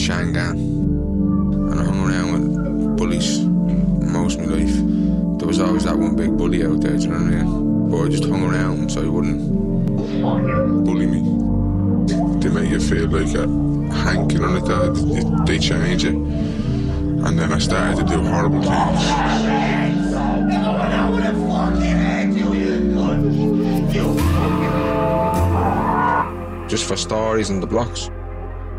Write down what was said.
Shangan, and I hung around with bullies most of my life. There was always that one big bully out there, do you know what I mean? But I just hung around so he wouldn't bully me. They make you feel like a Hank, you know, like that. They change it. And then I started to do horrible things. Just for stories in the blocks.